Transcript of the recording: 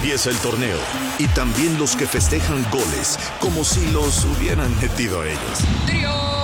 empieza el torneo. Y también los que festejan goles como si los hubieran metido ellos. ¡Trío!